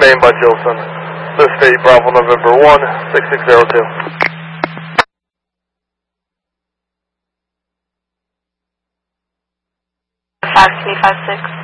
Maine by Jolson. This State Bravo November 1, 6602. Fox 356.